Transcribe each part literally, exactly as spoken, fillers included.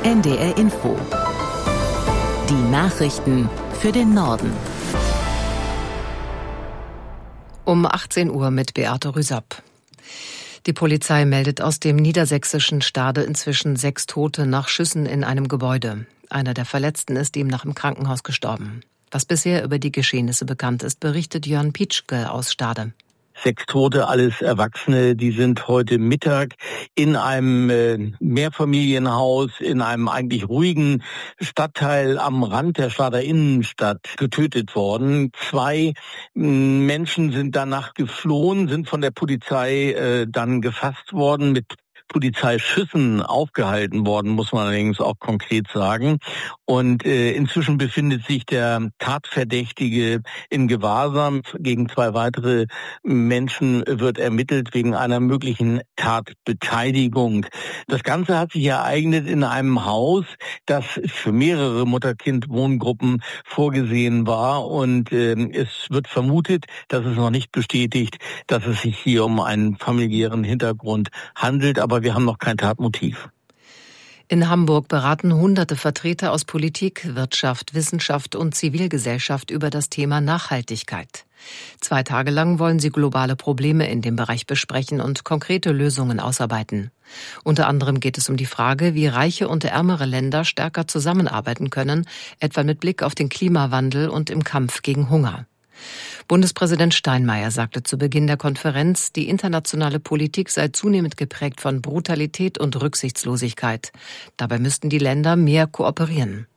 N D R Info. Die Nachrichten für den Norden. Um achtzehn Uhr mit Beate Rüsapp. Die Polizei meldet aus dem niedersächsischen Stade inzwischen sechs Tote nach Schüssen in einem Gebäude. Einer der Verletzten ist demnach im Krankenhaus gestorben. Was bisher über die Geschehnisse bekannt ist, berichtet Jörn Pietschke aus Stade. Sechs Tote, alles Erwachsene, die sind heute Mittag in einem äh, Mehrfamilienhaus in einem eigentlich ruhigen Stadtteil am Rand der Stader Innenstadt getötet worden. Zwei mh, Menschen sind danach geflohen, sind von der Polizei äh, dann gefasst worden, mit Polizeischüssen aufgehalten worden, muss man allerdings auch konkret sagen. Und äh, inzwischen befindet sich der Tatverdächtige in Gewahrsam. Gegen zwei weitere Menschen wird ermittelt wegen einer möglichen Tatbeteiligung. Das Ganze hat sich ereignet in einem Haus, das für mehrere Mutter-Kind-Wohngruppen vorgesehen war. Und äh, es wird vermutet, das ist noch nicht bestätigt, dass es sich hier um einen familiären Hintergrund handelt. Aber wir haben noch kein Tatmotiv. In Hamburg beraten hunderte Vertreter aus Politik, Wirtschaft, Wissenschaft und Zivilgesellschaft über das Thema Nachhaltigkeit. Zwei Tage lang wollen sie globale Probleme in dem Bereich besprechen und konkrete Lösungen ausarbeiten. Unter anderem geht es um die Frage, wie reiche und ärmere Länder stärker zusammenarbeiten können, etwa mit Blick auf den Klimawandel und im Kampf gegen Hunger. Bundespräsident Steinmeier sagte zu Beginn der Konferenz, die internationale Politik sei zunehmend geprägt von Brutalität und Rücksichtslosigkeit. Dabei müssten die Länder mehr kooperieren.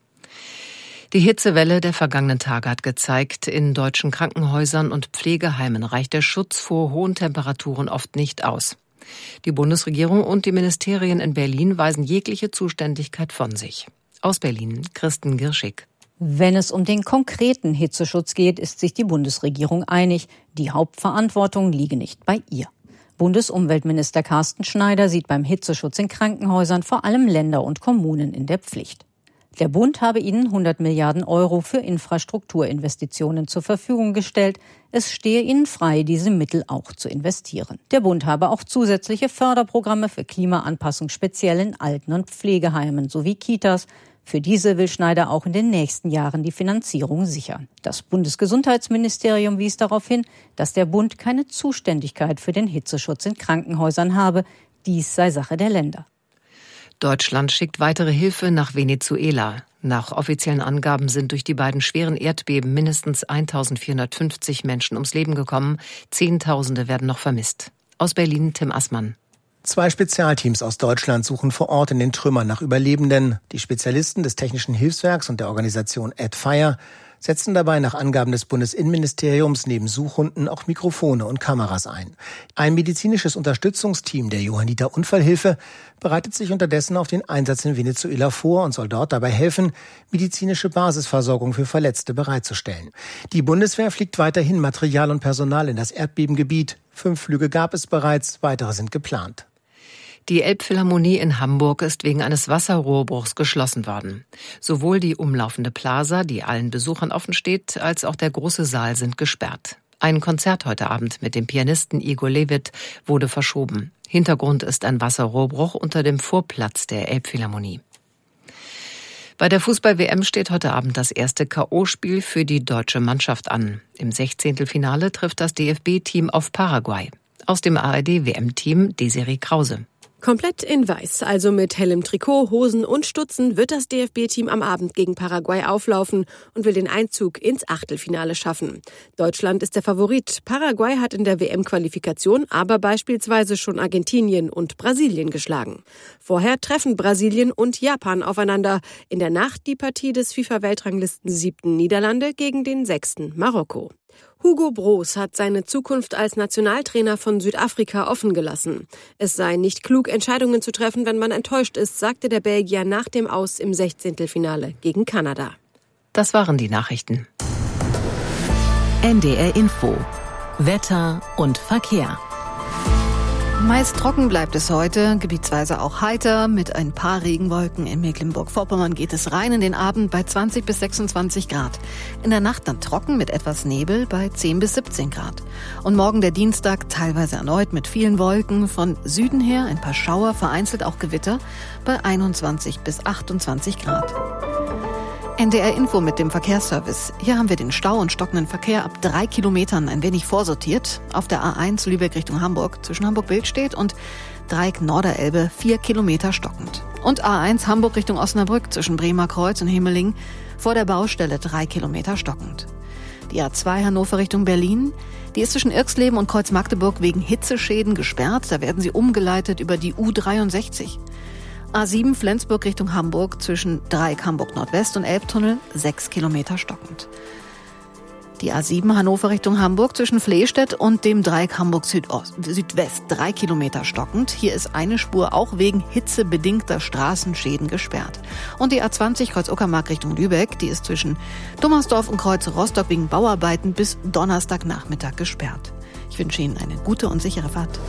Die Hitzewelle der vergangenen Tage hat gezeigt, in deutschen Krankenhäusern und Pflegeheimen reicht der Schutz vor hohen Temperaturen oft nicht aus. Die Bundesregierung und die Ministerien in Berlin weisen jegliche Zuständigkeit von sich. Aus Berlin, Kristen Girschig. Wenn es um den konkreten Hitzeschutz geht, ist sich die Bundesregierung einig. Die Hauptverantwortung liege nicht bei ihr. Bundesumweltminister Carsten Schneider sieht beim Hitzeschutz in Krankenhäusern vor allem Länder und Kommunen in der Pflicht. Der Bund habe ihnen hundert Milliarden Euro für Infrastrukturinvestitionen zur Verfügung gestellt. Es stehe ihnen frei, diese Mittel auch zu investieren. Der Bund habe auch zusätzliche Förderprogramme für Klimaanpassung speziell in Alten- und Pflegeheimen sowie Kitas. Für diese will Schneider auch in den nächsten Jahren die Finanzierung sichern. Das Bundesgesundheitsministerium wies darauf hin, dass der Bund keine Zuständigkeit für den Hitzeschutz in Krankenhäusern habe. Dies sei Sache der Länder. Deutschland schickt weitere Hilfe nach Venezuela. Nach offiziellen Angaben sind durch die beiden schweren Erdbeben mindestens eintausendvierhundertfünfzig Menschen ums Leben gekommen. Zehntausende werden noch vermisst. Aus Berlin Tim Assmann. Zwei Spezialteams aus Deutschland suchen vor Ort in den Trümmern nach Überlebenden. Die Spezialisten des Technischen Hilfswerks und der Organisation AdFire setzen dabei nach Angaben des Bundesinnenministeriums neben Suchhunden auch Mikrofone und Kameras ein. Ein medizinisches Unterstützungsteam der Johanniter Unfallhilfe bereitet sich unterdessen auf den Einsatz in Venezuela vor und soll dort dabei helfen, medizinische Basisversorgung für Verletzte bereitzustellen. Die Bundeswehr fliegt weiterhin Material und Personal in das Erdbebengebiet. Fünf Flüge gab es bereits, weitere sind geplant. Die Elbphilharmonie in Hamburg ist wegen eines Wasserrohrbruchs geschlossen worden. Sowohl die umlaufende Plaza, die allen Besuchern offen steht, als auch der große Saal sind gesperrt. Ein Konzert heute Abend mit dem Pianisten Igor Levit wurde verschoben. Hintergrund ist ein Wasserrohrbruch unter dem Vorplatz der Elbphilharmonie. Bei der Fußball-W M steht heute Abend das erste K O-Spiel für die deutsche Mannschaft an. Im Sechzehntelfinale trifft das D F B-Team auf Paraguay. Aus dem A R D-W M-Team Desiree Krause. Komplett in Weiß, also mit hellem Trikot, Hosen und Stutzen, wird das D F B-Team am Abend gegen Paraguay auflaufen und will den Einzug ins Achtelfinale schaffen. Deutschland ist der Favorit. Paraguay hat in der W M-Qualifikation aber beispielsweise schon Argentinien und Brasilien geschlagen. Vorher treffen Brasilien und Japan aufeinander. In der Nacht die Partie des FIFA-Weltranglisten siebten Niederlande gegen den sechsten Marokko. Hugo Broos hat seine Zukunft als Nationaltrainer von Südafrika offen gelassen. Es sei nicht klug, Entscheidungen zu treffen, wenn man enttäuscht ist, sagte der Belgier nach dem Aus im Sechzehntelfinale gegen Kanada. Das waren die Nachrichten. N D R Info. Wetter und Verkehr. Meist trocken bleibt es heute, gebietsweise auch heiter, mit ein paar Regenwolken. In Mecklenburg-Vorpommern geht es rein in den Abend bei zwanzig bis sechsundzwanzig Grad. In der Nacht dann trocken mit etwas Nebel bei zehn bis siebzehn Grad. Und morgen der Dienstag teilweise erneut mit vielen Wolken. Von Süden her ein paar Schauer, vereinzelt auch Gewitter bei einundzwanzig bis achtundzwanzig Grad. N D R Info mit dem Verkehrsservice. Hier haben wir den Stau und stockenden Verkehr ab drei Kilometern ein wenig vorsortiert. Auf der A eins Lübeck Richtung Hamburg zwischen Hamburg-Bildstedt und Dreieck Norderelbe vier Kilometer stockend. Und A eins Hamburg Richtung Osnabrück zwischen Bremer Kreuz und Hemeling vor der Baustelle drei Kilometer stockend. Die A zwei Hannover Richtung Berlin, die ist zwischen Irxleben und Kreuz Magdeburg wegen Hitzeschäden gesperrt. Da werden sie umgeleitet über die U dreiundsechzig. A sieben Flensburg Richtung Hamburg zwischen Dreieck Hamburg Nordwest und Elbtunnel sechs Kilometer stockend. Die A sieben Hannover Richtung Hamburg zwischen Flehstedt und dem Dreieck Hamburg Südost, Südwest drei Kilometer stockend. Hier ist eine Spur auch wegen hitzebedingter Straßenschäden gesperrt. Und die A zwanzig Kreuz Uckermark Richtung Lübeck, die ist zwischen Dummersdorf und Kreuz Rostock wegen Bauarbeiten bis Donnerstagnachmittag gesperrt. Ich wünsche Ihnen eine gute und sichere Fahrt.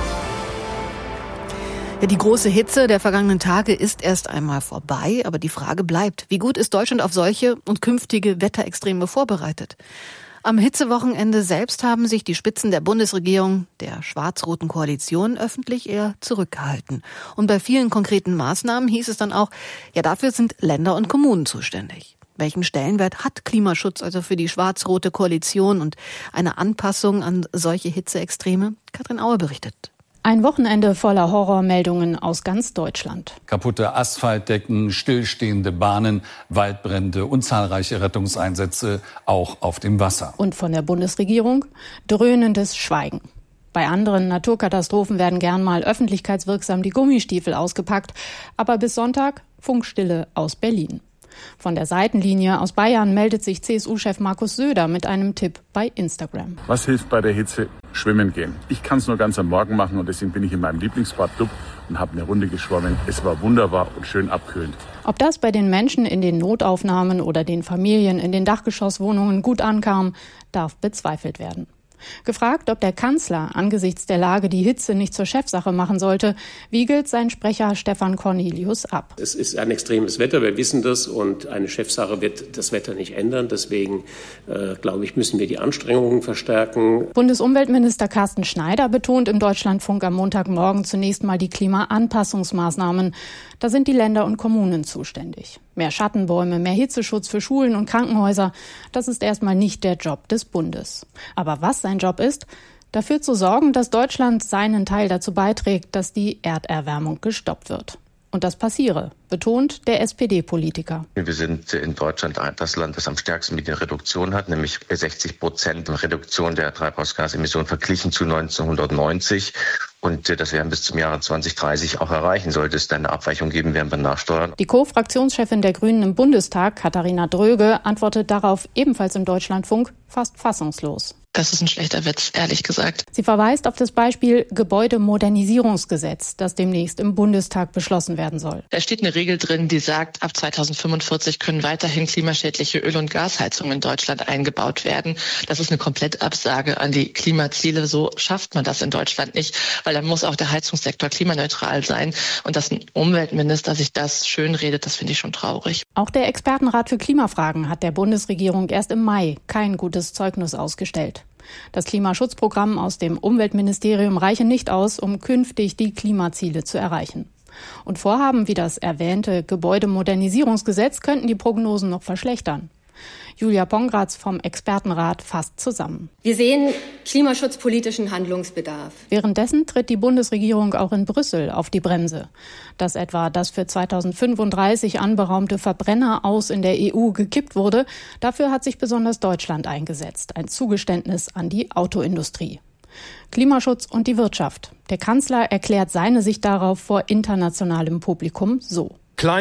Ja, die große Hitze der vergangenen Tage ist erst einmal vorbei, aber die Frage bleibt, wie gut ist Deutschland auf solche und künftige Wetterextreme vorbereitet? Am Hitzewochenende selbst haben sich die Spitzen der Bundesregierung, der schwarz-roten Koalition, öffentlich eher zurückgehalten. Und bei vielen konkreten Maßnahmen hieß es dann auch, ja, dafür sind Länder und Kommunen zuständig. Welchen Stellenwert hat Klimaschutz also für die schwarz-rote Koalition und eine Anpassung an solche Hitzeextreme? Katrin Auer berichtet. Ein Wochenende voller Horrormeldungen aus ganz Deutschland. Kaputte Asphaltdecken, stillstehende Bahnen, Waldbrände und zahlreiche Rettungseinsätze auch auf dem Wasser. Und von der Bundesregierung dröhnendes Schweigen. Bei anderen Naturkatastrophen werden gern mal öffentlichkeitswirksam die Gummistiefel ausgepackt. Aber bis Sonntag Funkstille aus Berlin. Von der Seitenlinie aus Bayern meldet sich C S U-Chef Markus Söder mit einem Tipp bei Instagram. Was hilft bei der Hitze? Schwimmen gehen. Ich kann es nur ganz am Morgen machen und deswegen bin ich in meinem Lieblingsbad Dub und habe eine Runde geschwommen. Es war wunderbar und schön abkühlend. Ob das bei den Menschen in den Notaufnahmen oder den Familien in den Dachgeschosswohnungen gut ankam, darf bezweifelt werden. Gefragt, ob der Kanzler angesichts der Lage die Hitze nicht zur Chefsache machen sollte, wiegelt sein Sprecher Stefan Cornelius ab. Es ist ein extremes Wetter, wir wissen das, und eine Chefsache wird das Wetter nicht ändern. Deswegen, äh, glaube ich, müssen wir die Anstrengungen verstärken. Bundesumweltminister Carsten Schneider betont im Deutschlandfunk am Montagmorgen zunächst mal die Klimaanpassungsmaßnahmen. Da sind die Länder und Kommunen zuständig. Mehr Schattenbäume, mehr Hitzeschutz für Schulen und Krankenhäuser, das ist erstmal nicht der Job des Bundes. Aber was sein Job ist, dafür zu sorgen, dass Deutschland seinen Teil dazu beiträgt, dass die Erderwärmung gestoppt wird. Und das passiere, betont der S P D-Politiker. Wir sind in Deutschland das Land, das am stärksten Medienreduktion hat, nämlich sechzig Prozent Reduktion der Treibhausgasemissionen verglichen zu neunzehnhundertneunzig. Und das werden wir bis zum Jahre zwanzig dreißig auch erreichen. Sollte es dann eine Abweichung geben, werden wir nachsteuern. Die Co-Fraktionschefin der Grünen im Bundestag, Katharina Dröge, antwortet darauf ebenfalls im Deutschlandfunk fast fassungslos. Das ist ein schlechter Witz, ehrlich gesagt. Sie verweist auf das Beispiel Gebäudemodernisierungsgesetz, das demnächst im Bundestag beschlossen werden soll. Da steht eine Regel drin, die sagt, ab zweitausendfünfundvierzig können weiterhin klimaschädliche Öl- und Gasheizungen in Deutschland eingebaut werden. Das ist eine Komplettabsage an die Klimaziele. So schafft man das in Deutschland nicht, weil dann muss auch der Heizungssektor klimaneutral sein. Und dass ein Umweltminister sich das schönredet, das finde ich schon traurig. Auch der Expertenrat für Klimafragen hat der Bundesregierung erst im Mai kein gutes Zeugnis ausgestellt. Das Klimaschutzprogramm aus dem Umweltministerium reiche nicht aus, um künftig die Klimaziele zu erreichen. Und Vorhaben wie das erwähnte Gebäudemodernisierungsgesetz könnten die Prognosen noch verschlechtern. Julia Pongratz vom Expertenrat fasst zusammen. Wir sehen klimaschutzpolitischen Handlungsbedarf. Währenddessen tritt die Bundesregierung auch in Brüssel auf die Bremse. Dass etwa das für zweitausendfünfunddreißig anberaumte Verbrenner aus in der E U gekippt wurde, dafür hat sich besonders Deutschland eingesetzt. Ein Zugeständnis an die Autoindustrie. Klimaschutz und die Wirtschaft. Der Kanzler erklärt seine Sicht darauf vor internationalem Publikum so.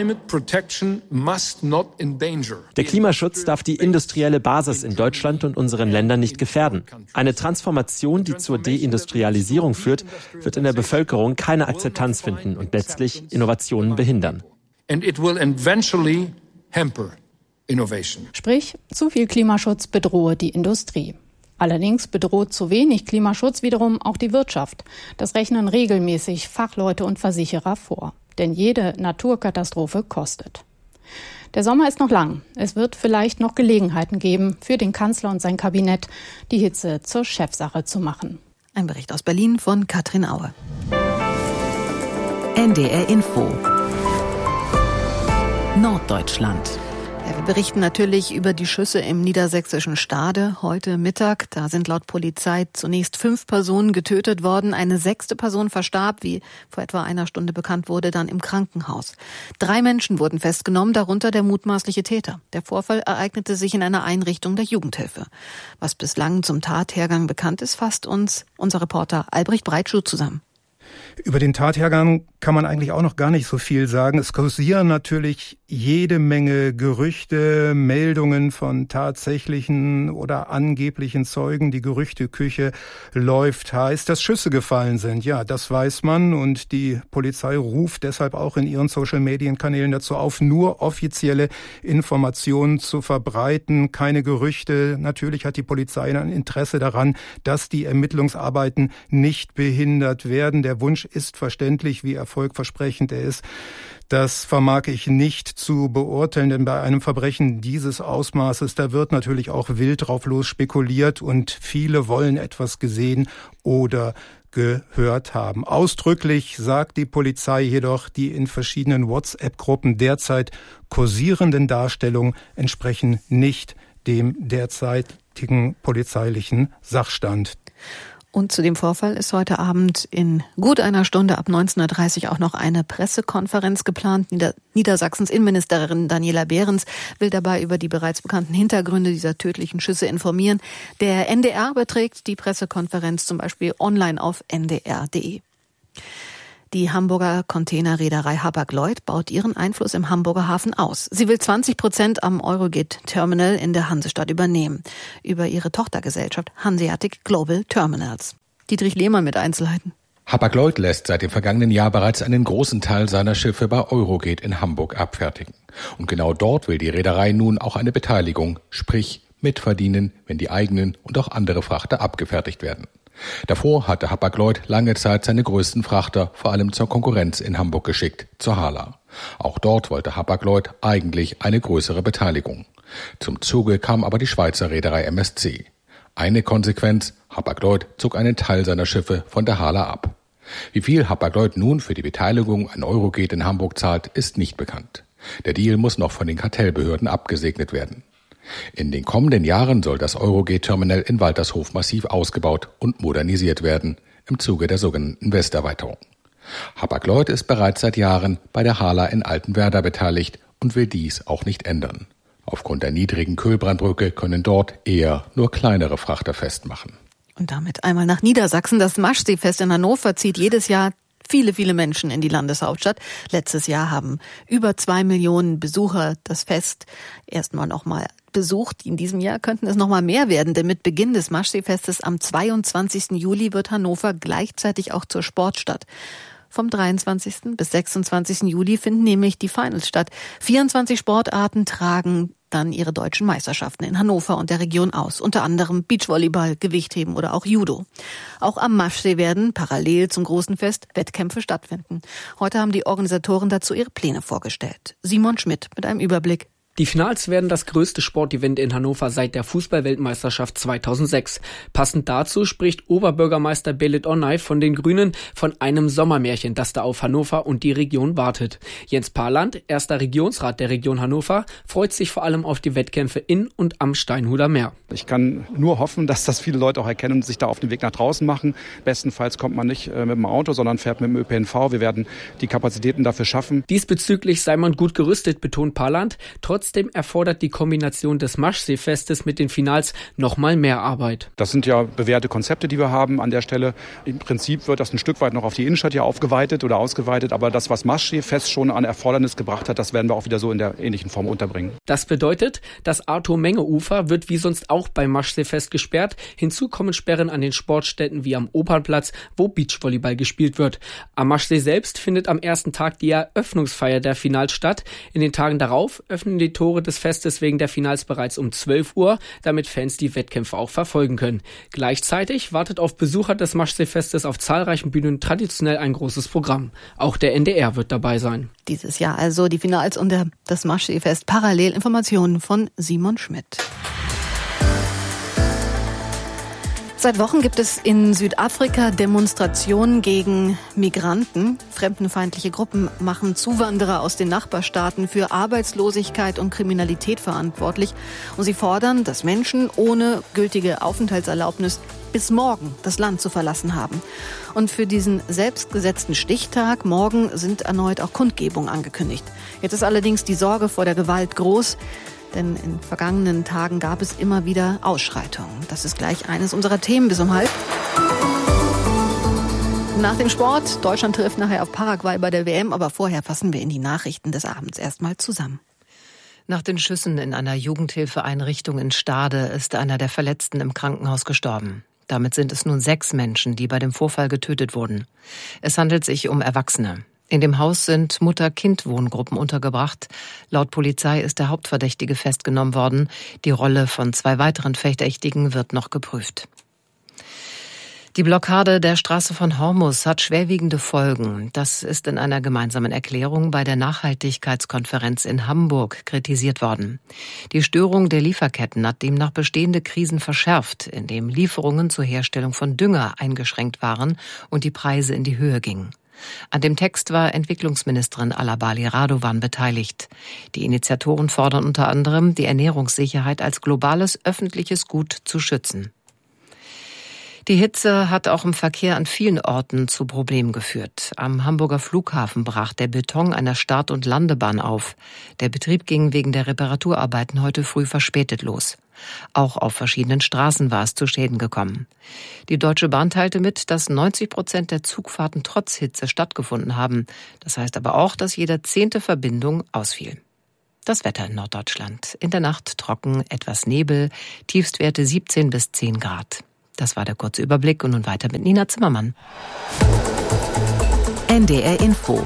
Der Klimaschutz darf die industrielle Basis in Deutschland und unseren Ländern nicht gefährden. Eine Transformation, die zur Deindustrialisierung führt, wird in der Bevölkerung keine Akzeptanz finden und letztlich Innovationen behindern. Sprich, zu viel Klimaschutz bedrohe die Industrie. Allerdings bedroht zu wenig Klimaschutz wiederum auch die Wirtschaft. Das rechnen regelmäßig Fachleute und Versicherer vor. Denn jede Naturkatastrophe kostet. Der Sommer ist noch lang. Es wird vielleicht noch Gelegenheiten geben, für den Kanzler und sein Kabinett die Hitze zur Chefsache zu machen. Ein Bericht aus Berlin von Katrin Aue. N D R Info. Norddeutschland. Ja, wir berichten natürlich über die Schüsse im niedersächsischen Stade heute Mittag. Da sind laut Polizei zunächst fünf Personen getötet worden. Eine sechste Person verstarb, wie vor etwa einer Stunde bekannt wurde, dann im Krankenhaus. Drei Menschen wurden festgenommen, darunter der mutmaßliche Täter. Der Vorfall ereignete sich in einer Einrichtung der Jugendhilfe. Was bislang zum Tathergang bekannt ist, fasst uns unser Reporter Albrecht Breitschuh zusammen. Über den Tathergang kann man eigentlich auch noch gar nicht so viel sagen. Es kursieren natürlich jede Menge Gerüchte, Meldungen von tatsächlichen oder angeblichen Zeugen. Die Gerüchteküche läuft heiß, dass Schüsse gefallen sind. Ja, das weiß man und die Polizei ruft deshalb auch in ihren Social-Medien-Kanälen dazu auf, nur offizielle Informationen zu verbreiten, keine Gerüchte. Natürlich hat die Polizei ein Interesse daran, dass die Ermittlungsarbeiten nicht behindert werden. Der Wunsch ist verständlich, wie erfolgversprechend er ist. Das vermag ich nicht zu beurteilen, denn bei einem Verbrechen dieses Ausmaßes, da wird natürlich auch wild drauf los spekuliert und viele wollen etwas gesehen oder gehört haben. Ausdrücklich sagt die Polizei jedoch, die in verschiedenen WhatsApp-Gruppen derzeit kursierenden Darstellungen entsprechen nicht dem derzeitigen polizeilichen Sachstand. Und zu dem Vorfall ist heute Abend in gut einer Stunde ab neunzehn Uhr dreißig auch noch eine Pressekonferenz geplant. Nieder- Niedersachsens Innenministerin Daniela Behrens will dabei über die bereits bekannten Hintergründe dieser tödlichen Schüsse informieren. Der N D R überträgt die Pressekonferenz zum Beispiel online auf n d r punkt d e. Die Hamburger Containerreederei Hapag-Lloyd baut ihren Einfluss im Hamburger Hafen aus. Sie will zwanzig Prozent am Eurogate-Terminal in der Hansestadt übernehmen. Über ihre Tochtergesellschaft Hanseatic Global Terminals. Dietrich Lehmann mit Einzelheiten. Hapag-Lloyd lässt seit dem vergangenen Jahr bereits einen großen Teil seiner Schiffe bei Eurogate in Hamburg abfertigen. Und genau dort will die Reederei nun auch eine Beteiligung, sprich mitverdienen, wenn die eigenen und auch andere Frachter abgefertigt werden. Davor hatte Hapag-Lloyd lange Zeit seine größten Frachter vor allem zur Konkurrenz in Hamburg geschickt, zur Hala. Auch dort wollte Hapag-Lloyd eigentlich eine größere Beteiligung. Zum Zuge kam aber die Schweizer Reederei M S C. Eine Konsequenz, Hapag-Lloyd zog einen Teil seiner Schiffe von der Hala ab. Wie viel Hapag-Lloyd nun für die Beteiligung an Eurogate in Hamburg zahlt, ist nicht bekannt. Der Deal muss noch von den Kartellbehörden abgesegnet werden. In den kommenden Jahren soll das Eurogate-Terminal in Waltershof massiv ausgebaut und modernisiert werden, im Zuge der sogenannten Westerweiterung. Hapag-Lloyd ist bereits seit Jahren bei der Hala in Altenwerder beteiligt und will dies auch nicht ändern. Aufgrund der niedrigen Kölbrandbrücke können dort eher nur kleinere Frachter festmachen. Und damit einmal nach Niedersachsen. Das Maschseefest in Hannover zieht jedes Jahr viele, viele Menschen in die Landeshauptstadt. Letztes Jahr haben über zwei Millionen Besucher das Fest erstmal noch mal besucht. In diesem Jahr könnten es noch mal mehr werden, denn mit Beginn des Maschseefestes am zweiundzwanzigsten Juli wird Hannover gleichzeitig auch zur Sportstadt. Vom dreiundzwanzigsten bis sechsundzwanzigsten Juli finden nämlich die Finals statt. vierundzwanzig Sportarten tragen dann ihre deutschen Meisterschaften in Hannover und der Region aus. Unter anderem Beachvolleyball, Gewichtheben oder auch Judo. Auch am Maschsee werden parallel zum großen Fest Wettkämpfe stattfinden. Heute haben die Organisatoren dazu ihre Pläne vorgestellt. Simon Schmidt mit einem Überblick. Die Finals werden das größte Sportevent in Hannover seit der Fußball-Weltmeisterschaft zweitausendsechs. Passend dazu spricht Oberbürgermeister Belit Onay von den Grünen von einem Sommermärchen, das da auf Hannover und die Region wartet. Jens Parland, erster Regionsrat der Region Hannover, freut sich vor allem auf die Wettkämpfe in und am Steinhuder Meer. Ich kann nur hoffen, dass das viele Leute auch erkennen und sich da auf den Weg nach draußen machen. Bestenfalls kommt man nicht mit dem Auto, sondern fährt mit dem Ö P N V. Wir werden die Kapazitäten dafür schaffen. Diesbezüglich sei man gut gerüstet, betont Parland. Trotzdem erfordert die Kombination des Maschseefestes mit den Finals noch mal mehr Arbeit. Das sind ja bewährte Konzepte, die wir haben an der Stelle. Im Prinzip wird das ein Stück weit noch auf die Innenstadt hier aufgeweitet oder ausgeweitet. Aber das, was Maschseefest schon an Erfordernis gebracht hat, das werden wir auch wieder so in der ähnlichen Form unterbringen. Das bedeutet, das Arthur-Menge-Ufer wird wie sonst auch beim Maschseefest gesperrt. Hinzu kommen Sperren an den Sportstätten wie am Opernplatz, wo Beachvolleyball gespielt wird. Am Maschsee selbst findet am ersten Tag die Eröffnungsfeier der Finals statt. In den Tagen darauf öffnen die die Tore des Festes wegen der Finals bereits um zwölf Uhr, damit Fans die Wettkämpfe auch verfolgen können. Gleichzeitig wartet auf Besucher des Maschsee-Festes auf zahlreichen Bühnen traditionell ein großes Programm. Auch der N D R wird dabei sein. Dieses Jahr also die Finals und der, das Maschsee-Fest. Parallel Informationen von Simon Schmidt. Seit Wochen gibt es in Südafrika Demonstrationen gegen Migranten. Fremdenfeindliche Gruppen machen Zuwanderer aus den Nachbarstaaten für Arbeitslosigkeit und Kriminalität verantwortlich. Und sie fordern, dass Menschen ohne gültige Aufenthaltserlaubnis bis morgen das Land zu verlassen haben. Und für diesen selbstgesetzten Stichtag morgen sind erneut auch Kundgebungen angekündigt. Jetzt ist allerdings die Sorge vor der Gewalt groß. Denn in vergangenen Tagen gab es immer wieder Ausschreitungen. Das ist gleich eines unserer Themen bis um halb. Nach dem Sport, Deutschland trifft nachher auf Paraguay bei der W M, aber vorher fassen wir in die Nachrichten des Abends erstmal zusammen. Nach den Schüssen in einer Jugendhilfeeinrichtung in Stade ist einer der Verletzten im Krankenhaus gestorben. Damit sind es nun sechs Menschen, die bei dem Vorfall getötet wurden. Es handelt sich um Erwachsene. In dem Haus sind Mutter-Kind-Wohngruppen untergebracht. Laut Polizei ist der Hauptverdächtige festgenommen worden. Die Rolle von zwei weiteren Verdächtigen wird noch geprüft. Die Blockade der Straße von Hormuz hat schwerwiegende Folgen. Das ist in einer gemeinsamen Erklärung bei der Nachhaltigkeitskonferenz in Hamburg kritisiert worden. Die Störung der Lieferketten hat demnach bestehende Krisen verschärft, indem Lieferungen zur Herstellung von Dünger eingeschränkt waren und die Preise in die Höhe gingen. An dem Text war Entwicklungsministerin Alabali Radovan beteiligt. Die Initiatoren fordern unter anderem, die Ernährungssicherheit als globales öffentliches Gut zu schützen. Die Hitze hat auch im Verkehr an vielen Orten zu Problemen geführt. Am Hamburger Flughafen brach der Beton einer Start- und Landebahn auf. Der Betrieb ging wegen der Reparaturarbeiten heute früh verspätet los. Auch auf verschiedenen Straßen war es zu Schäden gekommen. Die Deutsche Bahn teilte mit, dass neunzig Prozent der Zugfahrten trotz Hitze stattgefunden haben. Das heißt aber auch, dass jede zehnte Verbindung ausfiel. Das Wetter in Norddeutschland. In der Nacht trocken, etwas Nebel, Tiefstwerte siebzehn bis zehn Grad. Das war der kurze Überblick und nun weiter mit Nina Zimmermann. N D R Info.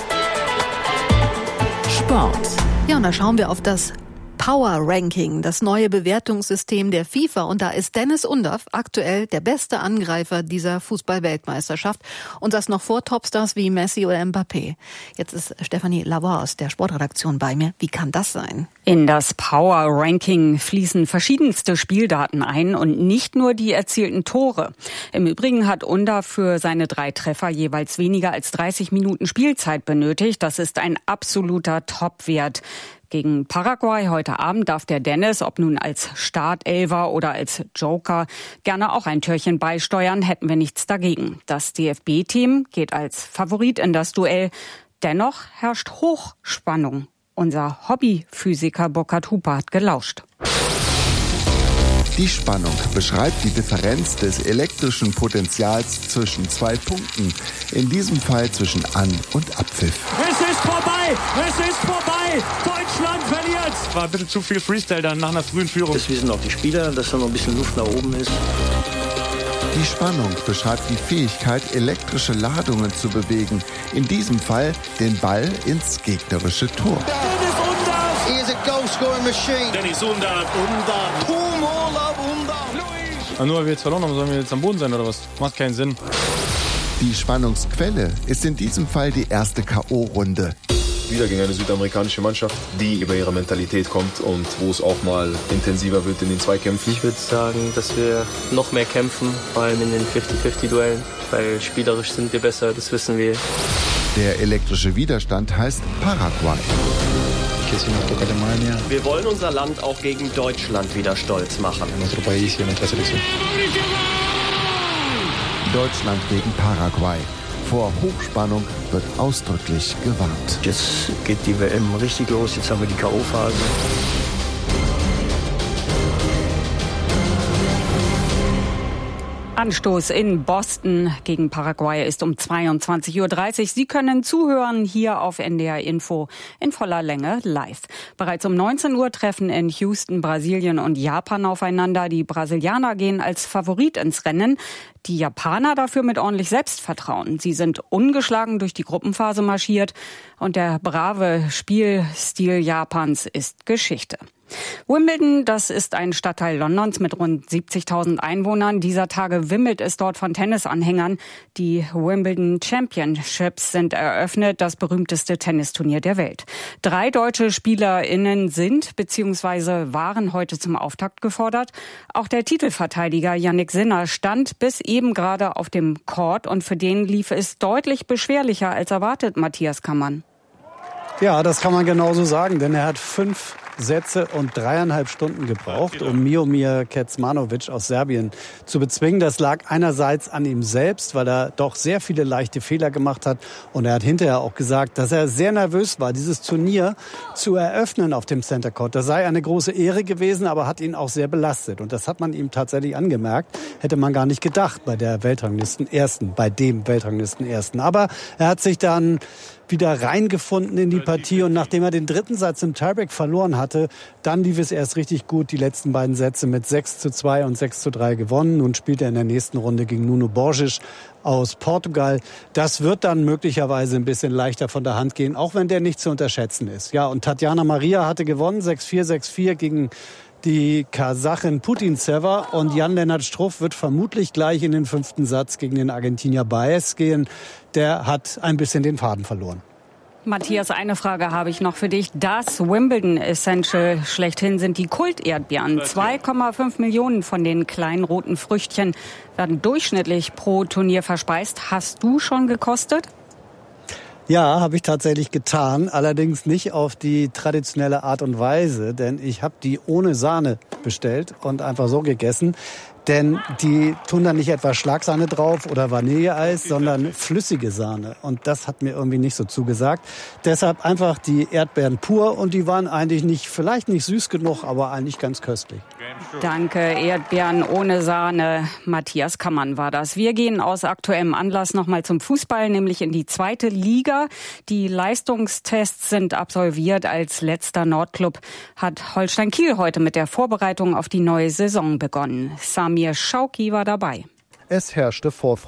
Sport. Ja, und da schauen wir auf das Power Ranking, das neue Bewertungssystem der FIFA. Und da ist Dennis Undaff aktuell der beste Angreifer dieser Fußball-Weltmeisterschaft. Und das noch vor Topstars wie Messi oder Mbappé. Jetzt ist Stefanie Lavoie aus der Sportredaktion bei mir. Wie kann das sein? In das Power Ranking fließen verschiedenste Spieldaten ein und nicht nur die erzielten Tore. Im Übrigen hat Undaff für seine drei Treffer jeweils weniger als dreißig Minuten Spielzeit benötigt. Das ist ein absoluter Topwert. Gegen Paraguay heute Abend darf der Dennis, ob nun als Startelfer oder als Joker, gerne auch ein Türchen beisteuern, hätten wir nichts dagegen. Das D F B-Team geht als Favorit in das Duell. Dennoch herrscht Hochspannung. Unser Hobbyphysiker Burkhard Huper hat gelauscht. Die Spannung beschreibt die Differenz des elektrischen Potentials zwischen zwei Punkten. In diesem Fall zwischen An- und Abpfiff. Es ist vorbei! Es ist vorbei! Deutschland verliert! War ein bisschen zu viel Freestyle dann nach einer frühen Führung. Das wissen auch die Spieler, dass da noch ein bisschen Luft nach oben ist. Die Spannung beschreibt die Fähigkeit, elektrische Ladungen zu bewegen. In diesem Fall den Ball ins gegnerische Tor. Dennis Undaff! He is a goal-scoring machine. Dennis Undaff! Undaff! Two more love Undaff! Ah, nur weil wir jetzt verloren haben, sollen wir jetzt am Boden sein oder was? Macht keinen Sinn. Die Spannungsquelle ist in diesem Fall die erste K O-Runde. Wieder gegen eine südamerikanische Mannschaft, die über ihre Mentalität kommt und wo es auch mal intensiver wird in den Zweikämpfen. Ich würde sagen, dass wir noch mehr kämpfen, vor allem in den fünfzig fünfzig Duellen, weil spielerisch sind wir besser, das wissen wir. Der elektrische Widerstand heißt Paraguay. Wir wollen unser Land auch gegen Deutschland wieder stolz machen. Deutschland gegen Paraguay. Vor Hochspannung wird ausdrücklich gewarnt. Jetzt geht die W M richtig los, jetzt haben wir die K O-Phase. Anstoß in Boston gegen Paraguay ist um zweiundzwanzig Uhr dreißig. Sie können zuhören hier auf N D R Info in voller Länge live. Bereits um neunzehn Uhr treffen in Houston Brasilien und Japan aufeinander. Die Brasilianer gehen als Favorit ins Rennen. Die Japaner dafür mit ordentlich Selbstvertrauen. Sie sind ungeschlagen durch die Gruppenphase marschiert und der brave Spielstil Japans ist Geschichte. Wimbledon, das ist ein Stadtteil Londons mit rund siebzigtausend Einwohnern. Dieser Tage wimmelt es dort von Tennisanhängern. Die Wimbledon Championships sind eröffnet, das berühmteste Tennisturnier der Welt. Drei deutsche SpielerInnen sind bzw. waren heute zum Auftakt gefordert. Auch der Titelverteidiger Jannik Sinner stand bis eben gerade auf dem Court und für den lief es deutlich beschwerlicher als erwartet, Matthias Kammann. Ja, das kann man genauso sagen, denn er hat fünf Sätze und dreieinhalb Stunden gebraucht, um Miomir Kecmanovic aus Serbien zu bezwingen. Das lag einerseits an ihm selbst, weil er doch sehr viele leichte Fehler gemacht hat. Und er hat hinterher auch gesagt, dass er sehr nervös war, dieses Turnier zu eröffnen auf dem Center Court. Das sei eine große Ehre gewesen, aber hat ihn auch sehr belastet. Und das hat man ihm tatsächlich angemerkt. Hätte man gar nicht gedacht bei der Weltranglisten-Ersten, bei dem Weltranglisten-Ersten. Aber er hat sich dann wieder reingefunden in die Partie und nachdem er den dritten Satz im Tiebreak verloren hatte, dann lief es erst richtig gut. Die letzten beiden Sätze mit sechs zu zwei und sechs zu drei gewonnen. Nun spielt er in der nächsten Runde gegen Nuno Borges aus Portugal. Das wird dann möglicherweise ein bisschen leichter von der Hand gehen, auch wenn der nicht zu unterschätzen ist. Ja, und Tatjana Maria hatte gewonnen, sechs vier, sechs vier gegen die Kasachin Putintseva und Jan-Lennart Struff wird vermutlich gleich in den fünften Satz gegen den Argentinier Baez gehen. Der hat ein bisschen den Faden verloren. Matthias, eine Frage habe ich noch für dich. Das Wimbledon Essential schlechthin sind die Kult-Erdbeeren. zwei Komma fünf Millionen von den kleinen roten Früchtchen werden durchschnittlich pro Turnier verspeist. Hast du schon gekostet? Ja, habe ich tatsächlich getan, allerdings nicht auf die traditionelle Art und Weise, denn ich habe die ohne Sahne bestellt und einfach so gegessen. Denn die tun dann nicht etwa Schlagsahne drauf oder Vanilleeis, sondern flüssige Sahne. Und das hat mir irgendwie nicht so zugesagt. Deshalb einfach die Erdbeeren pur und die waren eigentlich nicht, vielleicht nicht süß genug, aber eigentlich ganz köstlich. Danke, Erdbeeren ohne Sahne. Matthias Kammann war das. Wir gehen aus aktuellem Anlass nochmal zum Fußball, nämlich in die zweite Liga. Die Leistungstests sind absolviert. Als letzter Nordclub hat Holstein Kiel heute mit der Vorbereitung auf die neue Saison begonnen. Samir Schauki war dabei. Es herrschte Vorfreude